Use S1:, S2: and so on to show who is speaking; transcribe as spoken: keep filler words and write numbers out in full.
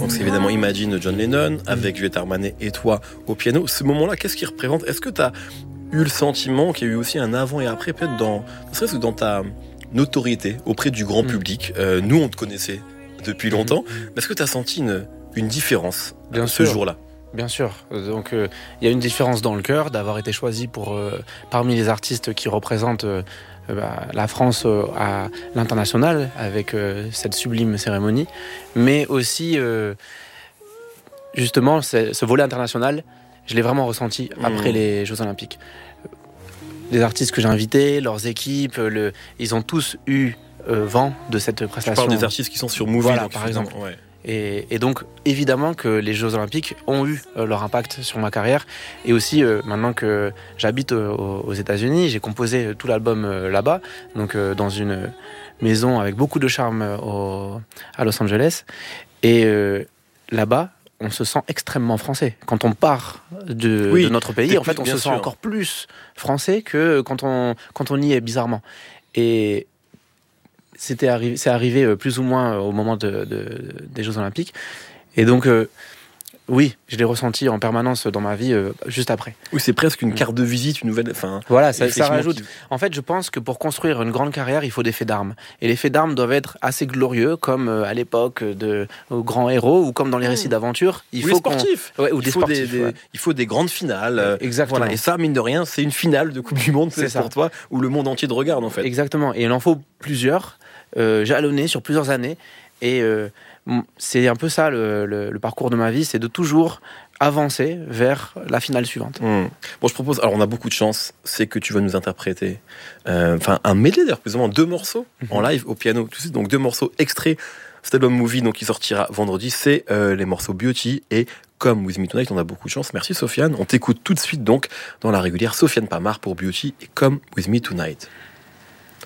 S1: Donc c'est évidemment Imagine de John Lennon, avec Juliette Armanet et toi au piano. Ce moment-là, qu'est-ce qu'il représente ? Est-ce que tu as eu le sentiment qu'il y a eu aussi un avant et après, peut-être dans, serait-ce que dans ta notoriété auprès du grand mmh. public ? euh, Nous, on te connaissait depuis longtemps, mmh. mais est-ce que tu as senti une, une différence Bien ce sûr. jour-là ?
S2: Bien sûr. Donc il euh, y a une différence dans le cœur d'avoir été choisi pour euh, parmi les artistes qui représentent euh, bah, la France euh, à l'international avec euh, cette sublime cérémonie, mais aussi euh, justement ce volet international, je l'ai vraiment ressenti mmh. après les Jeux Olympiques. Les artistes que j'ai invités, leurs équipes, le, ils ont tous eu euh, vent de cette prestation.
S1: Tu parles des artistes qui sont sur Movie,
S2: voilà,
S1: donc,
S2: par exemple.
S1: Ouais.
S2: Et, et donc, évidemment que les Jeux Olympiques ont eu euh, leur impact sur ma carrière. Et aussi, euh, maintenant que j'habite euh, aux États-Unis, j'ai composé tout l'album euh, là-bas, donc euh, dans une maison avec beaucoup de charme euh, au, à Los Angeles. Et euh, là-bas, on se sent extrêmement français. Quand on part de, oui, de notre pays, en fait, on se sent sûr. encore plus français que quand on, quand on y est, bizarrement. Et C'était arri- c'est arrivé plus ou moins au moment de, de, des Jeux Olympiques. Et donc, euh, oui, je l'ai ressenti en permanence dans ma vie euh, juste après.
S1: Oui, c'est presque une carte de visite, une nouvelle... Enfin,
S2: voilà, ça, ça rajoute... Qui... En fait, je pense que pour construire une grande carrière, il faut des faits d'armes. Et les faits d'armes doivent être assez glorieux, comme euh, à l'époque de aux grands héros, ou comme dans les récits d'aventure.
S1: Il ou faut les sportifs.
S2: Ouais, ou
S1: il
S2: des
S1: faut
S2: sportifs.
S1: Des, des,
S2: ouais.
S1: Il faut des grandes finales. Euh,
S2: Exactement.
S1: Voilà. Et ça, mine de rien, c'est une finale de Coupe du Monde, c'est, c'est pour toi, où le monde entier te regarde, en fait.
S2: Exactement. Et il en faut plusieurs, euh, jalonnés sur plusieurs années. Et euh, c'est un peu ça, le, le, le parcours de ma vie, c'est de toujours avancer vers la finale suivante.
S1: Mmh. Bon, je propose, alors on a beaucoup de chance, c'est que tu vas nous interpréter euh, enfin un medley d'ailleurs, plus ou moins deux morceaux mmh. en live au piano, tout de suite, donc deux morceaux extraits. Cet album Movie, donc qui sortira vendredi, c'est euh, les morceaux Beauty et Come With Me Tonight. On a beaucoup de chance. Merci Sofiane. On t'écoute tout de suite donc dans la régulière Sofiane Pamart pour Beauty et Come With Me Tonight.